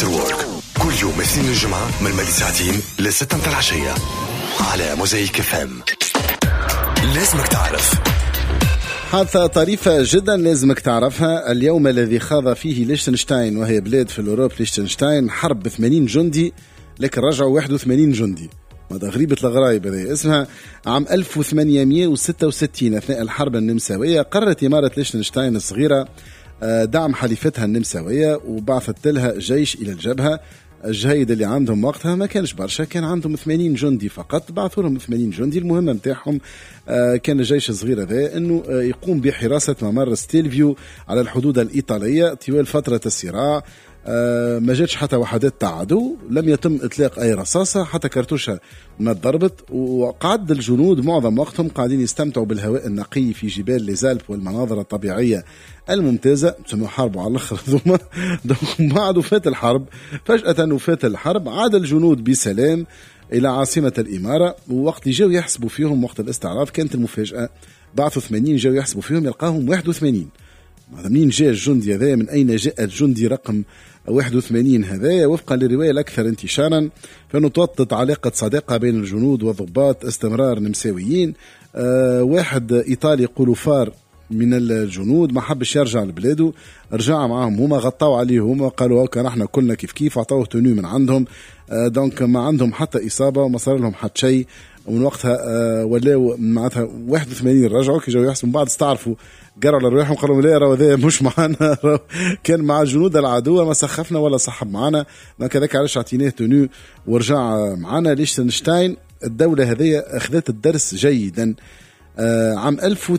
After Work كل يوم اثنين الجمعة من الماضي ساعتين لستة متاع العشية على موزايك FM. لازمك تعرف حادثة طريفة جدا لازمك تعرفها. اليوم الذي خاض فيه ليشتنشتاين، وهي بلاد في الأوروب، ليشتنشتاين حرب ب 80 جندي، لكن رجعوا 81 جندي. هذا غريبة الغرايب. هذه اسمها عام 1866 أثناء الحرب النمساوية قررت إمارة ليشتنشتاين الصغيرة دعم حليفتها النمساوية وبعثت لها جيش إلى الجبهة. الجهيد اللي عندهم وقتها ما كانش برشا، كان عندهم 80 جندي فقط، بعثوا لهم 80 جندي. المهمة متاعهم كان الجيش الصغير هذا انه يقوم بحراسة ممر ستيلفيو على الحدود الإيطالية طوال فترة الصراع. ما جاتش حتى وحدات تاع عدو، لم يتم إطلاق أي رصاصة، حتى كرتوشة ما ضربت، وقعد الجنود معظم وقتهم قاعدين يستمتعوا بالهواء النقي في جبال ليزالب والمناظر الطبيعية الممتازة. سموا حرب على الآخر ثم بعد وفاة الحرب فجأة وفاة الحرب عاد الجنود بسلام إلى عاصمة الإمارة. ووقت جاو يحسبوا فيهم وقت الاستعراض كانت المفاجأة، بعثوا 80 جاو يحسبوا فيهم يلقاهم 81. منين جاء الجندي هذا؟ من أين جاء الجندي رقم 81 هذا؟ وفقا للرواية الأكثر انتشارا فإنه توطت علاقة صداقة بين الجنود والضباط استمرار نمساويين. واحد إيطالي يقولوا فار من الجنود ما حبش يرجع لبلاده، رجع معهم هما، غطوا عليه هما، قالوا هكا نحن كلنا كيف كيف، عطوه تنو من عندهم. دونك ما عندهم حتى إصابة وما صار لهم حتى شيء. ومن وقتها ولاو معناتها 81 رجعوا كي جاوا يحسبوا بعد استعرفوا قرروا على رواحهم قالوا لا راه هذا مش معنا، كان مع جنود العدو ما سخفنا ولا صحب معنا. كذاك علاش عطيناه تنو ورجع معنا. ليشتنشتاين الدولة هذه أخذت الدرس جيدا. عام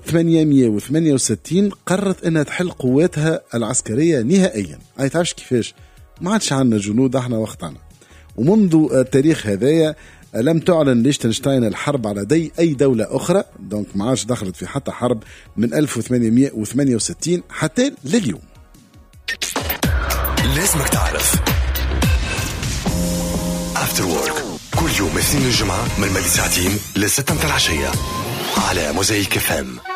1868 قررت أنها تحل قواتها العسكرية نهائيا. أي تعرفش كيفاش؟ ما عادش عندنا جنود احنا وقتنا. ومنذ التاريخ هذايا لم تعلن ليشتنشتاين الحرب على أي دولة أخرى. دونك ما عادش دخلت في حتى حرب من 1868 حتى لليوم. لازمك تعرف After Work كل يوم اثنين الجمعة من الماضي ساعتين لستة متاع العشية على موزايك FM.